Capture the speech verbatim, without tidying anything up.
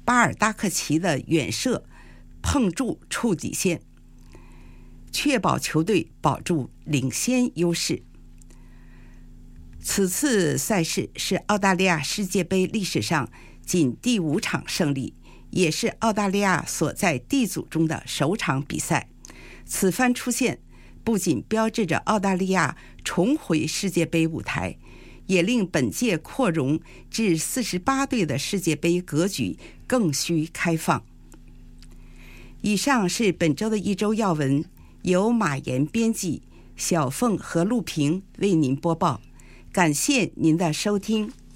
巴尔达克奇的远射碰住触底线，确保球队保住领先优势。此次赛事是澳大利亚世界杯历史上仅第五场胜利，也是澳大利亚所在 D 组中的首场比赛。此番出现不仅标志着澳大利亚重回世界杯舞台，也令本届扩容至四十八队的世界杯格局更需开放。以上是本周的一周要闻，由马岩编辑，小凤和陆平为您播报。感谢您的收听。